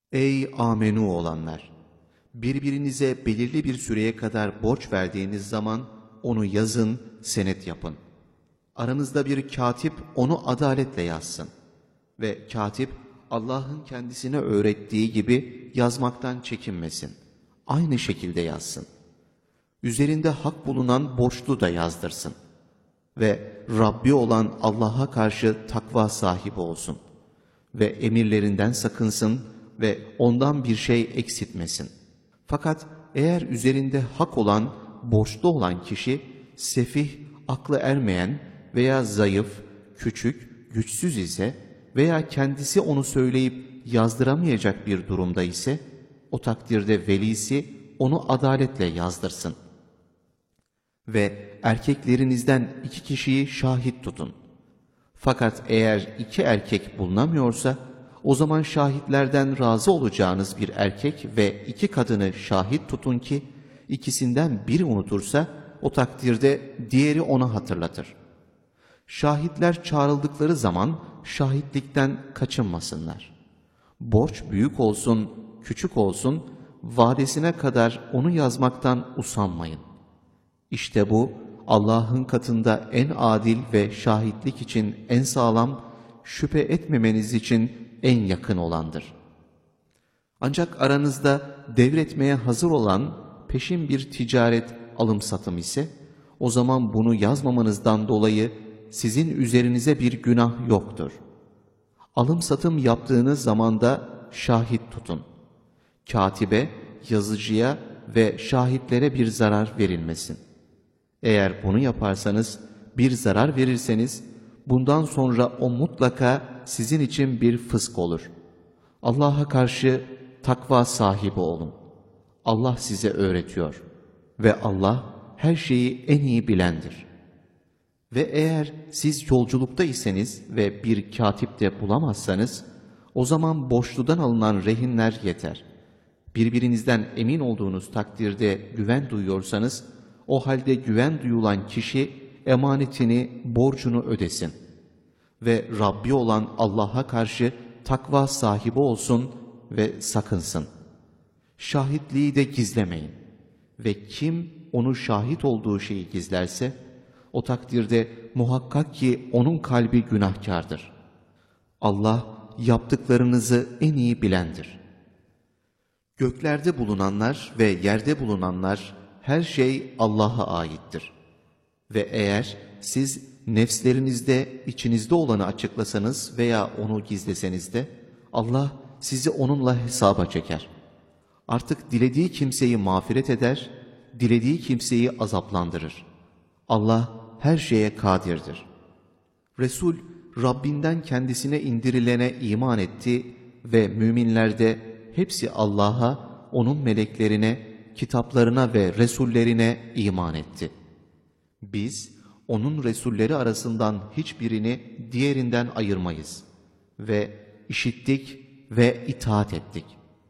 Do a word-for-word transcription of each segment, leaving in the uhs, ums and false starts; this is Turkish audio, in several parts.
Ey amenu olanlar! Birbirinize belirli bir süreye kadar borç verdiğiniz zaman onu yazın, senet yapın. Aranızda bir katip onu adaletle yazsın. Ve katip Allah'ın kendisine öğrettiği gibi yazmaktan çekinmesin. Aynı şekilde yazsın. Üzerinde hak bulunan borçlu da yazdırsın. Ve Rabbi olan Allah'a karşı takva sahibi olsun. Ve emirlerinden sakınsın ve ondan bir şey eksiltmesin. Fakat eğer üzerinde hak olan, borçlu olan kişi, sefih, aklı ermeyen veya zayıf, küçük, güçsüz ise veya kendisi onu söyleyip yazdıramayacak bir durumda ise, o takdirde velisi onu adaletle yazdırsın. Ve erkeklerinizden iki kişiyi şahit tutun. Fakat eğer iki erkek bulunamıyorsa, o zaman şahitlerden razı olacağınız bir erkek ve iki kadını şahit tutun ki, ikisinden biri unutursa, o takdirde diğeri ona hatırlatır. Şahitler çağrıldıkları zaman şahitlikten kaçınmasınlar. Borç büyük olsun, küçük olsun, vadesine kadar onu yazmaktan usanmayın. İşte bu, Allah'ın katında en adil ve şahitlik için en sağlam, şüphe etmemeniz için en yakın olandır. Ancak aranızda devretmeye hazır olan peşin bir ticaret alım satım ise, o zaman bunu yazmamanızdan dolayı sizin üzerinize bir günah yoktur. Alım satım yaptığınız zamanda şahit tutun. Katibe, yazıcıya ve şahitlere bir zarar verilmesin. Eğer bunu yaparsanız, bir zarar verirseniz, bundan sonra o mutlaka sizin için bir fısk olur. Allah'a karşı takva sahibi olun. Allah size öğretiyor ve Allah her şeyi en iyi bilendir. Ve eğer siz yolculukta iseniz ve bir katip de bulamazsanız, o zaman borçludan alınan rehinler yeter. Birbirinizden emin olduğunuz takdirde güven duyuyorsanız, o halde güven duyulan kişi emanetini, borcunu ödesin. Ve Rabbi olan Allah'a karşı takva sahibi olsun ve sakınsın. Şahitliği de gizlemeyin. Ve kim onu şahit olduğu şeyi gizlerse, o takdirde muhakkak ki onun kalbi günahkardır. Allah yaptıklarınızı en iyi bilendir. Göklerde bulunanlar ve yerde bulunanlar, her şey Allah'a aittir. Ve eğer siz nefslerinizde içinizde olanı açıklasanız veya onu gizleseniz de, Allah sizi onunla hesaba çeker. Artık dilediği kimseyi mağfiret eder, dilediği kimseyi azaplandırır. Allah her şeye kadirdir. Resul, Rabbinden kendisine indirilene iman etti ve müminler de hepsi Allah'a, onun meleklerine, kitaplarına ve resullerine iman etti. Biz, onun resulleri arasından hiçbirini diğerinden ayırmayız ve işittik ve itaat ettik.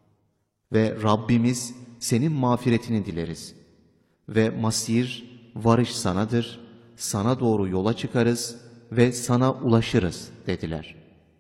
Ve Rabbimiz senin mağfiretini dileriz. Ve masir, varış sanadır, sana doğru yola çıkarız ve sana ulaşırız dediler.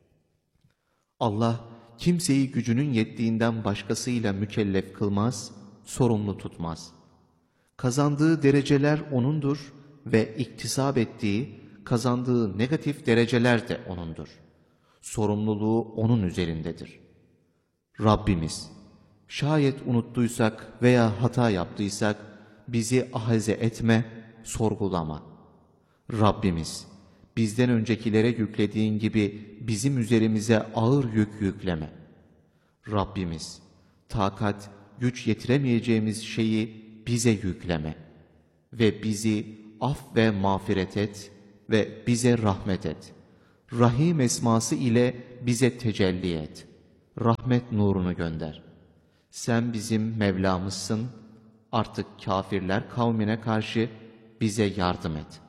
Allah kimseyi gücünün yettiğinden başkasıyla mükellef kılmaz, sorumlu tutmaz. Kazandığı dereceler O'nundur ve iktisap ettiği, kazandığı negatif dereceler de O'nundur. Sorumluluğu O'nun üzerindedir. Rabbimiz, şayet unuttuysak veya hata yaptıysak bizi ahaze etme, sorgulama. Rabbimiz, bizden öncekilere yüklediğin gibi bizim üzerimize ağır yük yükleme. Rabbimiz, takat, güç yetiremeyeceğimiz şeyi bize yükleme. Ve bizi af ve mağfiret et ve bize rahmet et. Rahim esması ile bize tecelli et. Rahmet nurunu gönder. Sen bizim Mevlamızsın, artık kafirler kavmine karşı bize yardım et.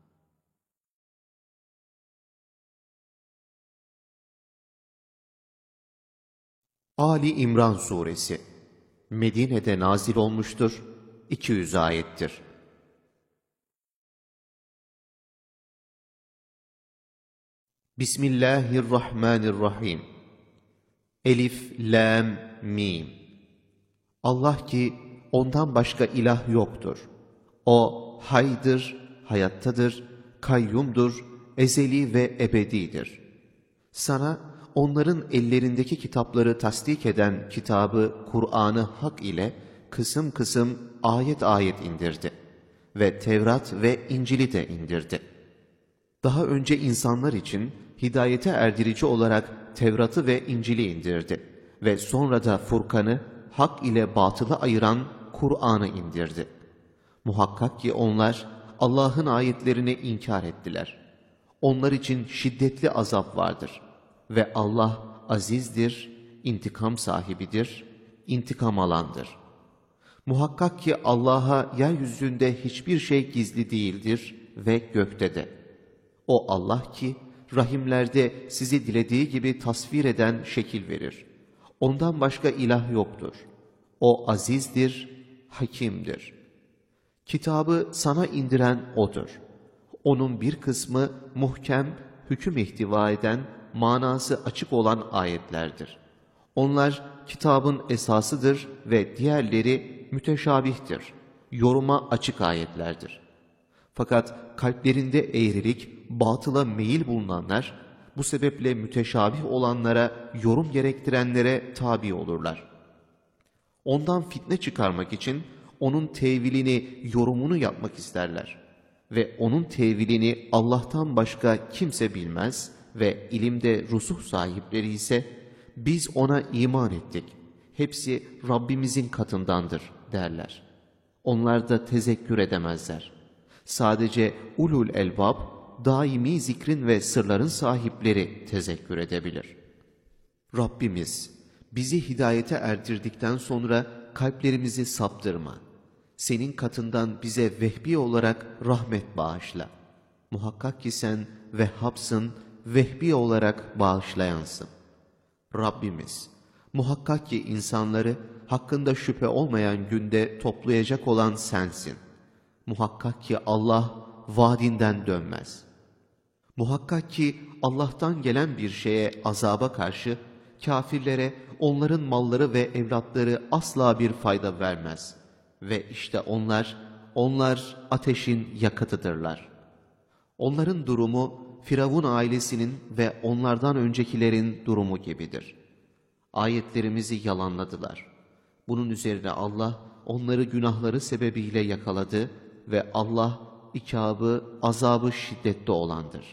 Ali İmran Suresi Medine'de nazil olmuştur, iki yüz ayettir. Bismillahirrahmanirrahim. Elif, lam, mim. Allah ki ondan başka ilah yoktur. O haydır, hayattadır, kayyumdur, ezeli ve ebedidir. Sana onların ellerindeki kitapları tasdik eden kitabı, Kur'an'ı hak ile kısım kısım ayet ayet indirdi ve Tevrat ve İncil'i de indirdi. Daha önce insanlar için hidayete erdirici olarak Tevrat'ı ve İncil'i indirdi ve sonra da Furkan'ı, hak ile batılı ayıran Kur'an'ı indirdi. Muhakkak ki onlar Allah'ın ayetlerini inkar ettiler. Onlar için şiddetli azap vardır ve Allah azizdir, intikam sahibidir, intikam alandır. Muhakkak ki Allah'a yeryüzünde hiçbir şey gizli değildir ve gökte de. O Allah ki rahimlerde sizi dilediği gibi tasvir eden şekil verir. Ondan başka ilah yoktur. O azizdir, hakimdir. Kitabı sana indiren O'dur. Onun bir kısmı muhkem, hüküm ihtiva eden, manası açık olan ayetlerdir. Onlar kitabın esasıdır ve diğerleri müteşabihtir, yoruma açık ayetlerdir. Fakat kalplerinde eğrilik, batıla meyil bulunanlar, bu sebeple müteşabih olanlara, yorum gerektirenlere tabi olurlar. Ondan fitne çıkarmak için onun tevilini, yorumunu yapmak isterler. Ve onun tevilini Allah'tan başka kimse bilmez ve ilimde rusuh sahipleri ise biz ona iman ettik. Hepsi Rabbimizin katındandır derler. Onlar da tezekkür edemezler. Sadece ulul elbab, daimi zikrin ve sırların sahipleri tezekkür edebilir. Rabbimiz, bizi hidayete erdirdikten sonra kalplerimizi saptırma. Senin katından bize vehbi olarak rahmet bağışla. Muhakkak ki sen Vehhab'sın, vehbi olarak bağışlayansın. Rabbimiz, muhakkak ki insanları hakkında şüphe olmayan günde toplayacak olan sensin. Muhakkak ki Allah vaadinden dönmez. Muhakkak ki Allah'tan gelen bir şeye, azaba karşı kafirlere onların malları ve evlatları asla bir fayda vermez. Ve işte onlar, onlar ateşin yakıtıdırlar. Onların durumu Firavun ailesinin ve onlardan öncekilerin durumu gibidir. Ayetlerimizi yalanladılar. Bunun üzerine Allah onları günahları sebebiyle yakaladı ve Allah ikabı, azabı şiddetli olandır.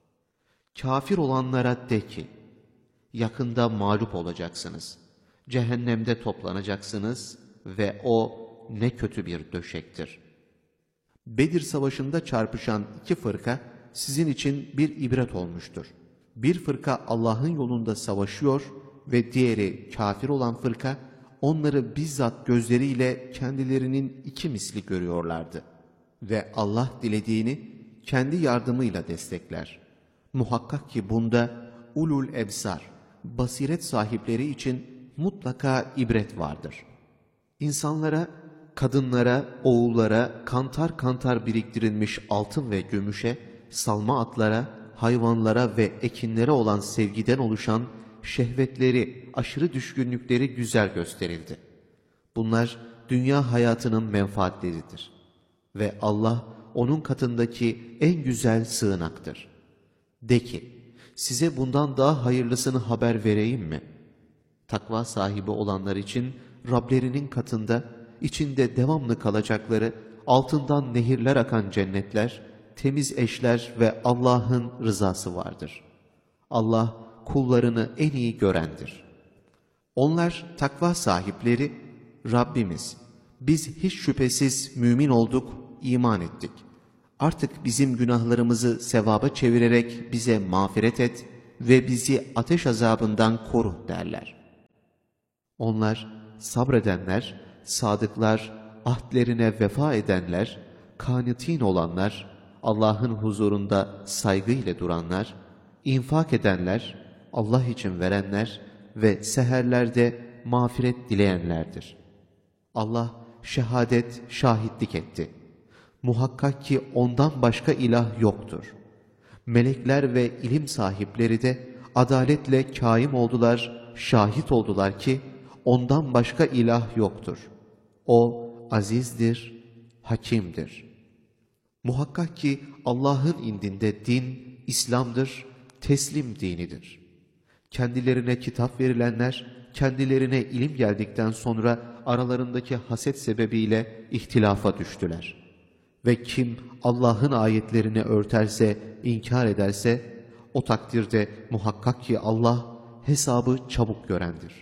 Kafir olanlara de ki, yakında mağlup olacaksınız. Cehennemde toplanacaksınız ve o ne kötü bir döşektir. Bedir Savaşı'nda çarpışan iki fırka sizin için bir ibret olmuştur. Bir fırka Allah'ın yolunda savaşıyor ve diğeri kafir olan fırka onları bizzat gözleriyle kendilerinin iki misli görüyorlardı. Ve Allah dilediğini kendi yardımıyla destekler. Muhakkak ki bunda ulul ebsar, basiret sahipleri için mutlaka ibret vardır. İnsanlara, kadınlara, oğullara kantar kantar biriktirilmiş altın ve gümüşe, salma atlara, hayvanlara ve ekinlere olan sevgiden oluşan şehvetleri, aşırı düşkünlükleri güzel gösterildi. Bunlar dünya hayatının menfaatleridir. Ve Allah onun katındaki en güzel sığınaktır. De ki, size bundan daha hayırlısını haber vereyim mi? Takva sahibi olanlar için Rablerinin katında, içinde devamlı kalacakları, altından nehirler akan cennetler, temiz eşler ve Allah'ın rızası vardır. Allah kullarını en iyi görendir. Onlar takva sahipleri, Rabbimiz, biz hiç şüphesiz mümin olduk, iman ettik. Artık bizim günahlarımızı sevaba çevirerek bize mağfiret et ve bizi ateş azabından koru derler. Onlar sabredenler, sadıklar, ahdlerine vefa edenler, kânitin olanlar, Allah'ın huzurunda saygıyla duranlar, infak edenler, Allah için verenler ve seherlerde mağfiret dileyenlerdir. Allah şehadet, şahitlik etti. Muhakkak ki ondan başka ilah yoktur. Melekler ve ilim sahipleri de adaletle kâim oldular şahit oldular ki ondan başka ilah yoktur. O azizdir, hakimdir. Muhakkak ki Allah'ın indinde din İslam'dır, teslim dinidir. Kendilerine kitap verilenler, kendilerine ilim geldikten sonra aralarındaki haset sebebiyle ihtilafa düştüler. Ve kim Allah'ın ayetlerini örterse, inkar ederse, o takdirde muhakkak ki Allah hesabı çabuk görendir.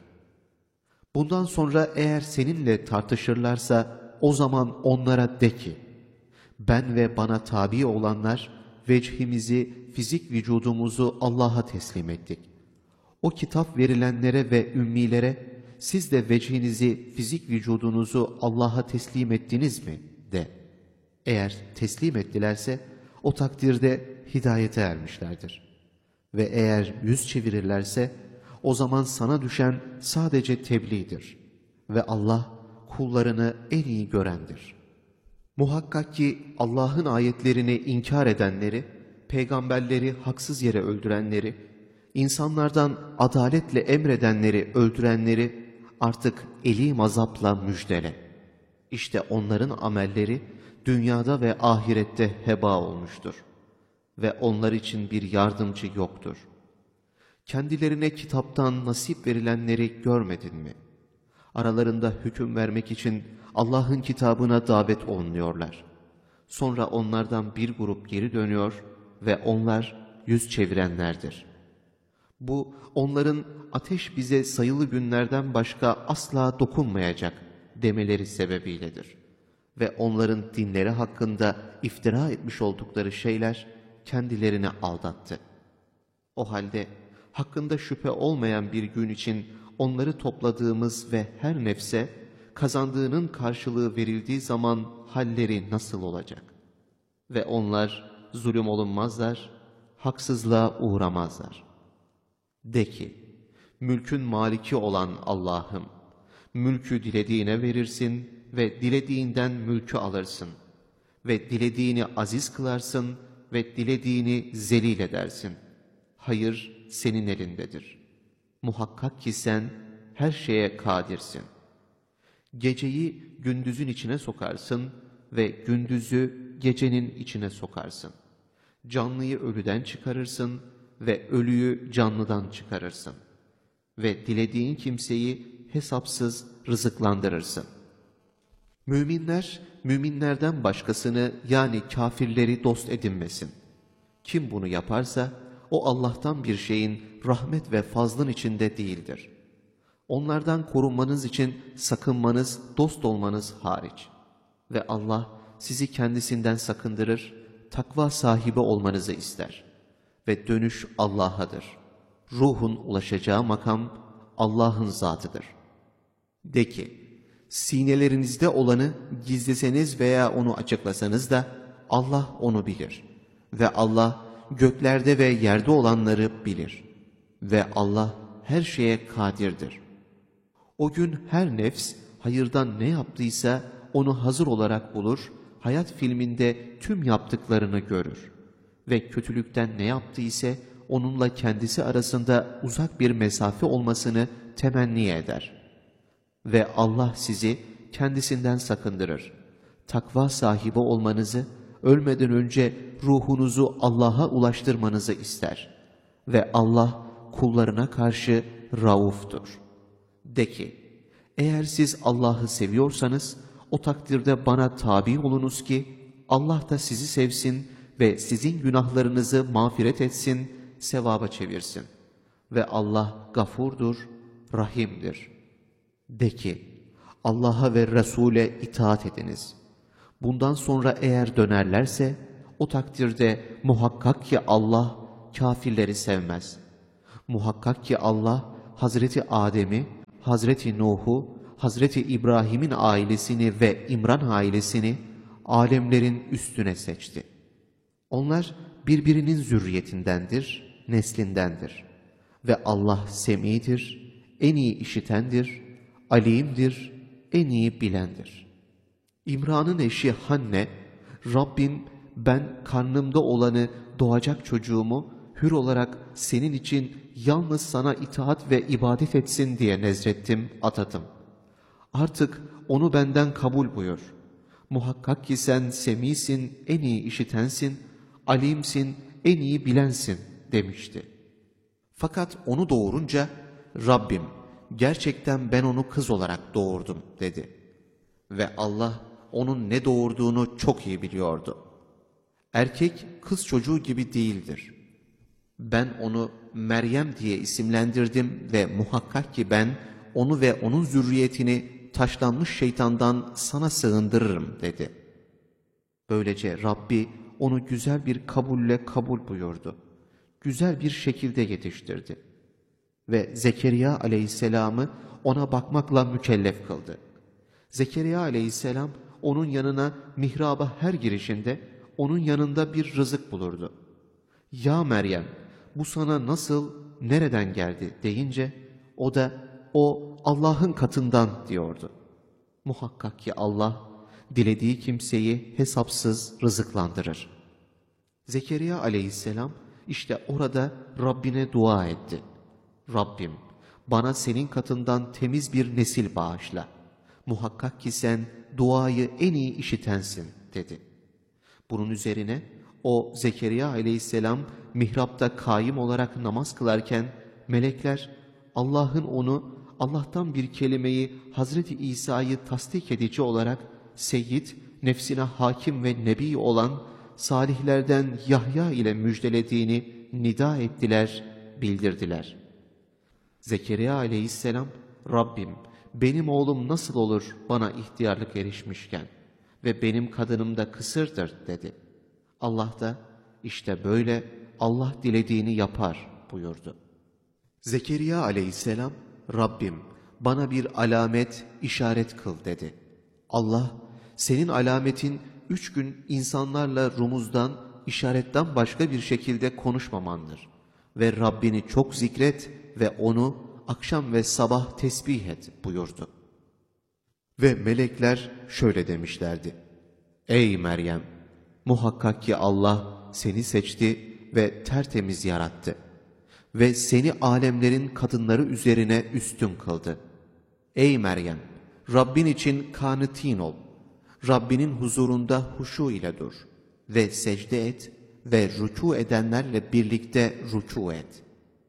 Bundan sonra eğer seninle tartışırlarsa, o zaman onlara de ki, ben ve bana tabi olanlar, vechimizi, fizik vücudumuzu Allah'a teslim ettik. O kitap verilenlere ve ümmilere, siz de vechinizi, fizik vücudunuzu Allah'a teslim ettiniz mi? De. Eğer teslim ettilerse, o takdirde hidayete ermişlerdir. Ve eğer yüz çevirirlerse, o zaman sana düşen sadece tebliğdir. Ve Allah kullarını en iyi görendir. Muhakkak ki Allah'ın ayetlerini inkar edenleri, peygamberleri haksız yere öldürenleri, insanlardan adaletle emredenleri öldürenleri artık elim azapla müjdele. İşte onların amelleri dünyada ve ahirette heba olmuştur. Ve onlar için bir yardımcı yoktur. Kendilerine kitaptan nasip verilenleri görmedin mi? Aralarında hüküm vermek için Allah'ın kitabına davet olunuyorlar. Sonra onlardan bir grup geri dönüyor ve onlar yüz çevirenlerdir. Bu onların ateş bize sayılı günlerden başka asla dokunmayacak demeleri sebebiyledir. Ve onların dinleri hakkında iftira etmiş oldukları şeyler kendilerini aldattı. O halde hakkında şüphe olmayan bir gün için onları topladığımız ve her nefse kazandığının karşılığı verildiği zaman halleri nasıl olacak? Ve onlar zulüm olunmazlar, haksızlığa uğramazlar. De ki, mülkün maliki olan Allah'ım, mülkü dilediğine verirsin ve dilediğinden mülkü alırsın. Ve dilediğini aziz kılarsın ve dilediğini zelil edersin. Hayır senin elindedir. Muhakkak ki sen her şeye kadirsin. Geceyi gündüzün içine sokarsın ve gündüzü gecenin içine sokarsın. Canlıyı ölüden çıkarırsın ve ölüyü canlıdan çıkarırsın. Ve dilediğin kimseyi hesapsız rızıklandırırsın. Müminler, müminlerden başkasını yani kafirleri dost edinmesin. Kim bunu yaparsa, o Allah'tan bir şeyin rahmet ve fazlın içinde değildir. Onlardan korunmanız için sakınmanız, dost olmanız hariç. Ve Allah sizi kendisinden sakındırır, takva sahibi olmanızı ister. Ve dönüş Allah'adır. Ruhun ulaşacağı makam Allah'ın zatıdır. De ki, sinelerinizde olanı gizleseniz veya onu açıklasanız da Allah onu bilir. Ve Allah göklerde ve yerde olanları bilir. Ve Allah her şeye kadirdir. O gün her nefs hayırdan ne yaptıysa onu hazır olarak bulur, hayat filminde tüm yaptıklarını görür. Ve kötülükten ne yaptıysa onunla kendisi arasında uzak bir mesafe olmasını temenni eder. Ve Allah sizi kendisinden sakındırır. Takva sahibi olmanızı, ölmeden önce ruhunuzu Allah'a ulaştırmanızı ister. Ve Allah kullarına karşı rauftur. De ki, eğer siz Allah'ı seviyorsanız, o takdirde bana tabi olunuz ki, Allah da sizi sevsin ve sizin günahlarınızı mağfiret etsin, sevaba çevirsin. Ve Allah gafurdur, rahimdir. De ki, Allah'a ve Resul'e itaat ediniz. Bundan sonra eğer dönerlerse, o takdirde muhakkak ki Allah kafirleri sevmez. Muhakkak ki Allah Hazreti Adem'i, Hazreti Nuh'u, Hazreti İbrahim'in ailesini ve İmran ailesini alemlerin üstüne seçti. Onlar birbirinin zürriyetindendir, neslindendir. Ve Allah semidir, en iyi işitendir, alimdir, en iyi bilendir. İmran'ın eşi Hanne, Rabbim ben karnımda olanı doğacak çocuğumu hür olarak senin için yalnız sana itaat ve ibadet etsin diye nezrettim, atadım. Artık onu benden kabul buyur. Muhakkak ki sen semisin, en iyi işitensin, alimsin, en iyi bilensin demişti. Fakat onu doğurunca, Rabbim gerçekten ben onu kız olarak doğurdum dedi. Ve Allah onun ne doğurduğunu çok iyi biliyordu. Erkek kız çocuğu gibi değildir. Ben onu Meryem diye isimlendirdim ve muhakkak ki ben onu ve onun zürriyetini taşlanmış şeytandan sana sığındırırım dedi. Böylece Rabbi onu güzel bir kabulle kabul buyurdu. Güzel bir şekilde yetiştirdi. Ve Zekeriya aleyhisselamı ona bakmakla mükellef kıldı. Zekeriya aleyhisselam onun yanına mihraba her girişinde onun yanında bir rızık bulurdu. Ya Meryem, bu sana nasıl, nereden geldi deyince o da o Allah'ın katından diyordu. Muhakkak ki Allah dilediği kimseyi hesapsız rızıklandırır. Zekeriya aleyhisselam işte orada Rabbine dua etti. Rabbim bana senin katından temiz bir nesil bağışla. Muhakkak ki sen duayı en iyi işitensin dedi. Bunun üzerine o Zekeriya aleyhisselam mihrapta kaim olarak namaz kılarken melekler Allah'ın onu Allah'tan bir kelimeyi Hazreti İsa'yı tasdik edici olarak seyyid, nefsine hakim ve nebi olan salihlerden Yahya ile müjdelediğini nida ettiler, bildirdiler. Zekeriya aleyhisselam, Rabbim benim oğlum nasıl olur bana ihtiyarlık erişmişken ve benim kadınım da kısırdır dedi. Allah da işte böyle Allah dilediğini yapar buyurdu. Zekeriya aleyhisselam, Rabbim bana bir alamet, işaret kıl dedi. Allah, senin alametin üç gün insanlarla rumuzdan, işaretten başka bir şekilde konuşmamandır. Ve Rabbini çok zikret ve onu akşam ve sabah tesbih et buyurdu. Ve melekler şöyle demişlerdi. Ey Meryem! Muhakkak ki Allah seni seçti ve tertemiz yarattı. Ve seni alemlerin kadınları üzerine üstün kıldı. Ey Meryem! Rabbin için kanitin ol. Rabbinin huzurunda huşu ile dur. Ve secde et ve rükû edenlerle birlikte rükû et.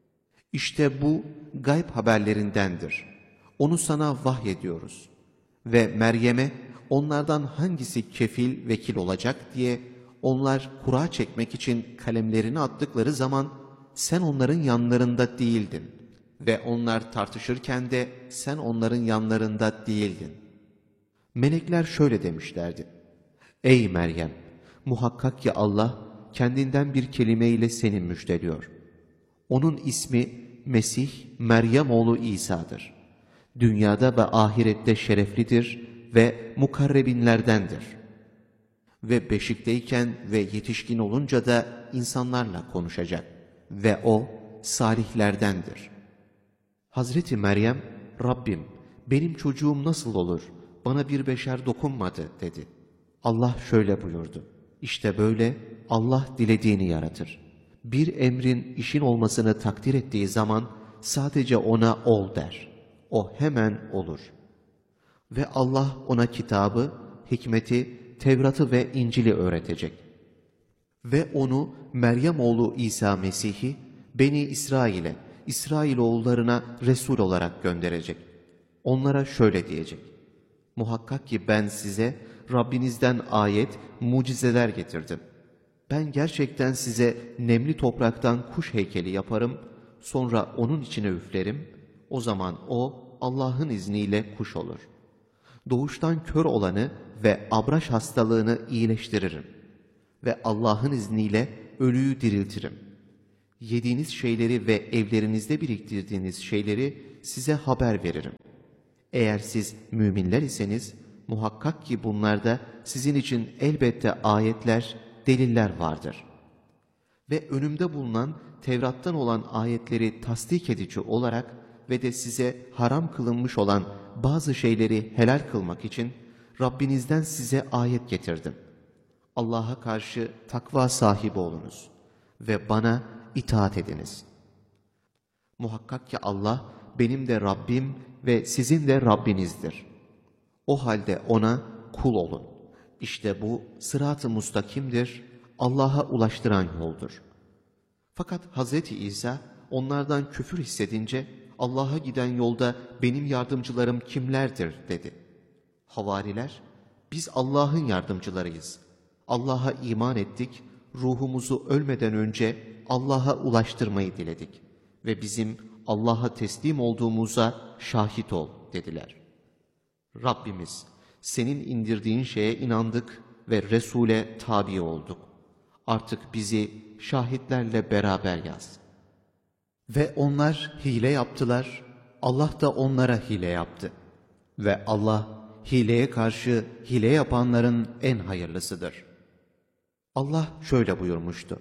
İşte bu gayb haberlerindendir. Onu sana vahyediyoruz. Ve Meryem'e onlardan hangisi kefil, vekil olacak diye onlar kura çekmek için kalemlerini attıkları zaman sen onların yanlarında değildin. Ve onlar tartışırken de sen onların yanlarında değildin. Melekler şöyle demişlerdi. Ey Meryem! Muhakkak ki Allah kendinden bir kelimeyle seni müjdeliyor. Onun ismi Mesih, Meryem oğlu İsa'dır. Dünyada ve ahirette şereflidir ve mukarrebinlerdendir. Ve beşikteyken ve yetişkin olunca da insanlarla konuşacak. Ve o salihlerdendir. Hazreti Meryem, Rabbim benim çocuğum nasıl olur? Bana bir beşer dokunmadı dedi. Allah şöyle buyurdu. İşte böyle Allah dilediğini yaratır. Bir emrin işin olmasını takdir ettiği zaman sadece ona ol der. O hemen olur. Ve Allah ona kitabı, hikmeti, Tevrat'ı ve İncil'i öğretecek. Ve onu Meryem oğlu İsa Mesih'i Beni İsrail'e, İsrailoğullarına Resul olarak gönderecek. Onlara şöyle diyecek. Muhakkak ki ben size Rabbinizden ayet, mucizeler getirdim. Ben gerçekten size nemli topraktan kuş heykeli yaparım, sonra onun içine üflerim. O zaman o Allah'ın izniyle kuş olur. Doğuştan kör olanı ve abraş hastalığını iyileştiririm. Ve Allah'ın izniyle ölüyü diriltirim. Yediğiniz şeyleri ve evlerinizde biriktirdiğiniz şeyleri size haber veririm. Eğer siz müminler iseniz muhakkak ki bunlarda sizin için elbette ayetler, deliller vardır. Ve önümde bulunan Tevrat'tan olan ayetleri tasdik edici olarak ve de size haram kılınmış olan bazı şeyleri helal kılmak için Rabbinizden size ayet getirdim. Allah'a karşı takva sahibi olunuz ve bana itaat ediniz. Muhakkak ki Allah benim de Rabbim ve sizin de Rabbinizdir. O halde ona kul olun. İşte bu sırat-ı mustakimdir, Allah'a ulaştıran yoldur. Fakat Hazreti İsa onlardan küfür hissedince Allah'a giden yolda benim yardımcılarım kimlerdir dedi. Havariler, biz Allah'ın yardımcılarıyız. Allah'a iman ettik, ruhumuzu ölmeden önce Allah'a ulaştırmayı diledik ve bizim Allah'a teslim olduğumuza şahit ol dediler. Rabbimiz, senin indirdiğin şeye inandık ve Resul'e tabi olduk. Artık bizi şahitlerle beraber yaz. Ve onlar hile yaptılar, Allah da onlara hile yaptı. Ve Allah hileye karşı hile yapanların en hayırlısıdır. Allah şöyle buyurmuştu: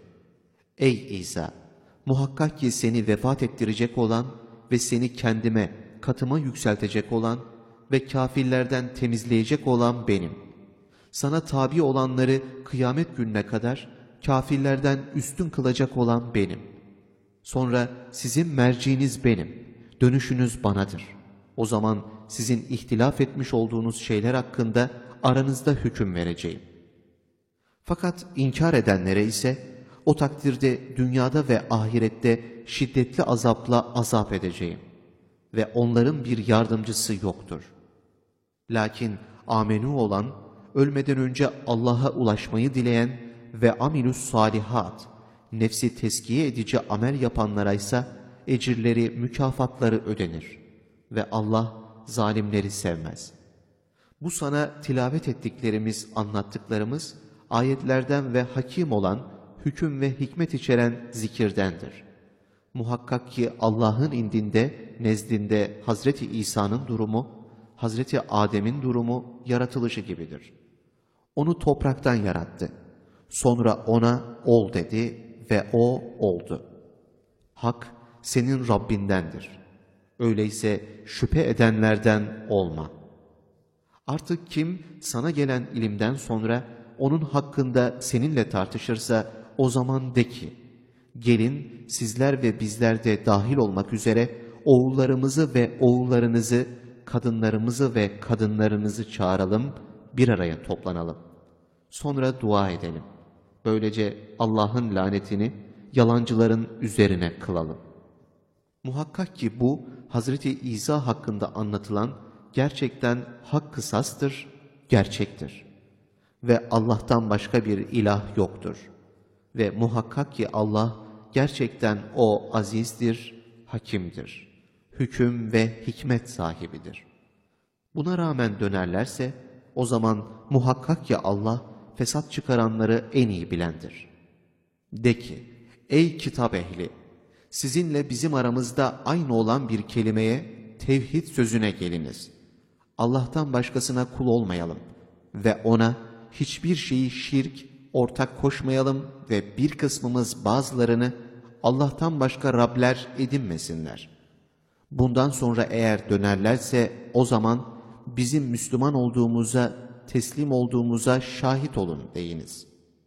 Ey İsa! Muhakkak ki seni vefat ettirecek olan ve seni kendime, katıma yükseltecek olan ve kafirlerden temizleyecek olan benim. Sana tabi olanları kıyamet gününe kadar kafirlerden üstün kılacak olan benim. Sonra sizin merciiniz benim, dönüşünüz banadır. O zaman sizin ihtilaf etmiş olduğunuz şeyler hakkında aranızda hüküm vereceğim. Fakat inkar edenlere ise o takdirde dünyada ve ahirette şiddetli azapla azap edeceğim. Ve onların bir yardımcısı yoktur. Lakin amenü olan, ölmeden önce Allah'a ulaşmayı dileyen ve amilus salihat, nefsi teskiye edici amel yapanlara ise ecirleri, mükafatları ödenir. Ve Allah zalimleri sevmez. Bu sana tilavet ettiklerimiz, anlattıklarımız, ayetlerden ve hakim olan, hüküm ve hikmet içeren zikirdendir. Muhakkak ki Allah'ın indinde, nezdinde Hazreti İsa'nın durumu, Hazreti Adem'in durumu yaratılışı gibidir. Onu topraktan yarattı. Sonra ona ol dedi ve o oldu. Hak senin Rabbindendir. Öyleyse şüphe edenlerden olma. Artık kim sana gelen ilimden sonra onun hakkında seninle tartışırsa o zaman de ki, gelin sizler ve bizler de dahil olmak üzere oğullarımızı ve oğullarınızı, kadınlarımızı ve kadınlarınızı çağıralım, bir araya toplanalım. Sonra dua edelim. Böylece Allah'ın lanetini yalancıların üzerine kılalım. Muhakkak ki bu Hazreti İsa hakkında anlatılan gerçekten hak kısastır, gerçektir. Ve Allah'tan başka bir ilah yoktur. Ve muhakkak ki Allah gerçekten o azizdir, hakimdir. Hüküm ve hikmet sahibidir. Buna rağmen dönerlerse o zaman muhakkak ki Allah fesat çıkaranları en iyi bilendir. De ki, ey kitap ehli! Sizinle bizim aramızda aynı olan bir kelimeye, tevhid sözüne geliniz. Allah'tan başkasına kul olmayalım ve ona hiçbir şeyi şirk, ortak koşmayalım ve bir kısmımız bazılarını Allah'tan başka Rabler edinmesinler. Bundan sonra eğer dönerlerse o zaman bizim Müslüman olduğumuza, teslim olduğumuza şahit olun deyiniz.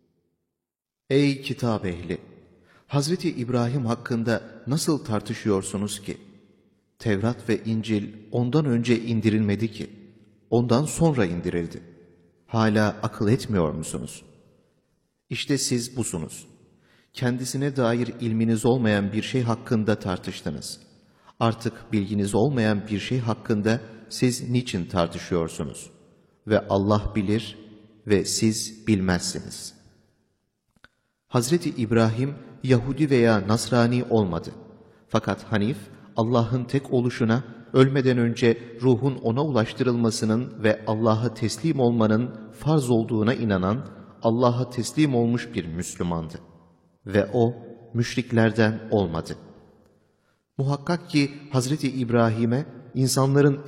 Ey kitap ehli! Hazreti İbrahim hakkında nasıl tartışıyorsunuz ki? Tevrat ve İncil ondan önce indirilmedi ki, ondan sonra indirildi. Hala akıl etmiyor musunuz? İşte siz busunuz. Kendisine dair ilminiz olmayan bir şey hakkında tartıştınız. Artık bilginiz olmayan bir şey hakkında siz niçin tartışıyorsunuz? Ve Allah bilir ve siz bilmezsiniz. Hazreti İbrahim Yahudi veya Nasrani olmadı. Fakat Hanif, Allah'ın tek oluşuna, ölmeden önce ruhun ona ulaştırılmasının ve Allah'a teslim olmanın farz olduğuna inanan, Allah'a teslim olmuş bir Müslümandı. Ve o, müşriklerden olmadı. Muhakkak ki Hazreti İbrahim'e insanların